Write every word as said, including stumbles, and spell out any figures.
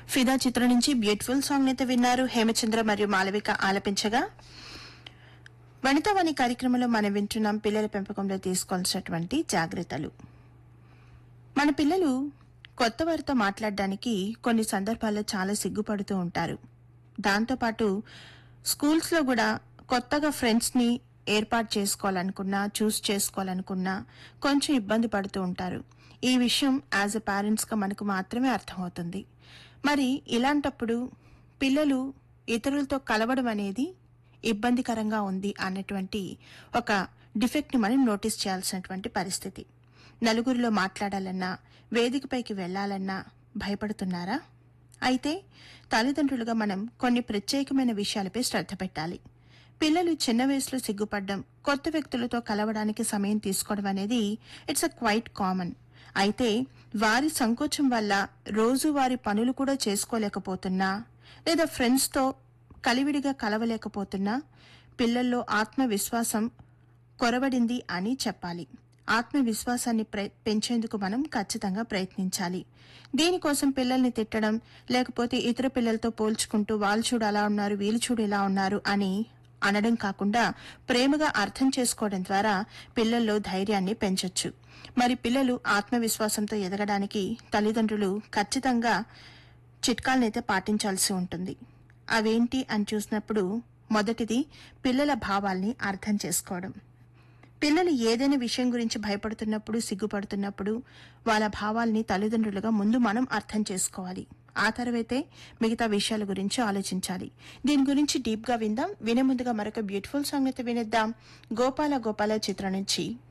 ఫిదా చిత్రం నుంచి బ్యూటిఫుల్ సాంగ్ అయితే విన్నారు. హేమచంద్ర మరియు మాలవిక ఆలపించగా వనితావాణి కార్యక్రమంలో మనం వింటున్నాం పిల్లల పెంపకంలో తీసుకోవాల్సినటువంటి జాగ్రత్తలు. మన పిల్లలు కొత్త వారితో మాట్లాడడానికి కొన్ని సందర్భాల్లో చాలా సిగ్గుపడుతూ ఉంటారు. దాంతోపాటు స్కూల్స్ లో కూడా కొత్తగా ఫ్రెండ్స్ ని ఏర్పాటు చేసుకోవాలనుకున్నా చూస్ చేసుకోవాలనుకున్నా కొంచెం ఇబ్బంది పడుతూ ఉంటారు. ఈ విషయం యాజ్ ఎ పేరెంట్స్ గా మనకు మాత్రమే అర్థమవుతుంది. మరి ఇలాంటప్పుడు పిల్లలు ఇతరులతో కలవడం అనేది ఇబ్బందికరంగా ఉంది అన్నటువంటి ఒక డిఫెక్ట్ ని మనం నోటీస్ చేయాల్సినటువంటి పరిస్థితి. నలుగురిలో మాట్లాడాలన్నా వేదికపైకి వెళ్లాలన్నా భయపడుతున్నారా? అయితే తల్లిదండ్రులుగా మనం కొన్ని ప్రత్యేకమైన విషయాలపై శ్రద్ధ పెట్టాలి. పిల్లలు చిన్న వయసులో సిగ్గుపడ్డం, కొత్త వ్యక్తులతో కలవడానికి సమయం తీసుకోవడం అనేది ఇట్స్ అ క్వైట్ కామన్. అయితే వారి సంకోచం వల్ల రోజు వారి పనులు కూడా చేసుకోలేకపోతున్నా లేదా ఫ్రెండ్స్ తో కలివిడిగా కలవలేకపోతున్నా పిల్లల్లో ఆత్మవిశ్వాసం కొరవడింది అని చెప్పాలి. ఆత్మవిశ్వాసాన్ని పెంచేందుకు మనం ఖచ్చితంగా ప్రయత్నించాలి. దీనికోసం పిల్లల్ని తిట్టడం, లేకపోతే ఇతర పిల్లలతో పోల్చుకుంటూ వాళ్ళు చూడు అలా ఉన్నారు, వీళ్ళు చూడు ఇలా ఉన్నారు అని అనడం కాకుండా ప్రేమగా అర్థం చేసుకోవడం ద్వారా పిల్లల్లో ధైర్యాన్ని పెంచొచ్చు. మరి పిల్లలు ఆత్మవిశ్వాసంతో ఎదగడానికి తల్లిదండ్రులు ఖచ్చితంగా చిట్కాలనైతే పాటించాల్సి ఉంటుంది. అవేంటి అని చూసినప్పుడు మొదటిది పిల్లల భావాల్ని అర్థం చేసుకోవడం. పిల్లలు ఏదైనా విషయం గురించి భయపడుతున్నప్పుడు, సిగ్గుపడుతున్నప్పుడు వాళ్ళ భావాల్ని తల్లిదండ్రులుగా ముందు మనం అర్థం చేసుకోవాలి. ఆ తర్వాతే మిగతా విషయాల గురించి ఆలోచించాలి. దీని గురించి డీప్ గా విందాం. వినే ముందుగా మరొక బ్యూటిఫుల్ సాంగ్ అయితే వినేద్దాం. గోపాల గోపాల చిత్రం నుంచి